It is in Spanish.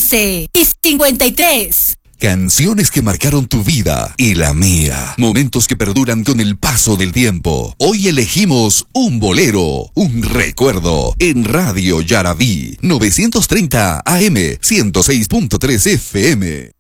11:53. Canciones que marcaron tu vida y la mía. Momentos que perduran con el paso del tiempo. Hoy elegimos un bolero, un recuerdo. En Radio Yaraví, 930 AM, 106.3 FM.